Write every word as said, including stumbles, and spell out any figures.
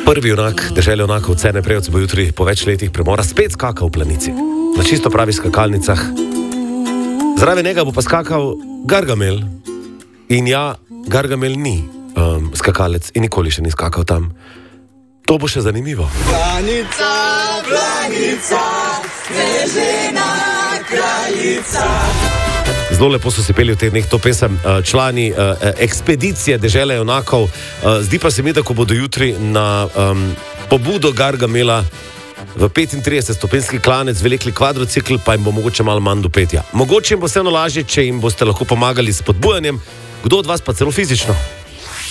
Prvi junak dežele junakov Cerne Prejoce bo jutri po več letih premora spet skakal v planici. Na čisto pravih skakalnicah. Zraven njega bo pa skakal Gargamel. In ja, Gargamel ni um, skakalec in nikoli še ni skakal tam. To bo še zanimivo. Planica, planica, snežena kraljica. Zelo lepo so se peli v teh dneh to pesem člani uh, ekspedicije dežele junakov. Uh, zdi pa se mi, da ko bodo jutri na um, pobudo Gargamela v petintrideset stopenjski klanec veliki kvadrocikl, pa jim bo mogoče malo manj do petja. Mogoče jim bo vseeno lažje, če jim boste lahko pomagali s spodbujanjem, kdo od vas pa celo fizično.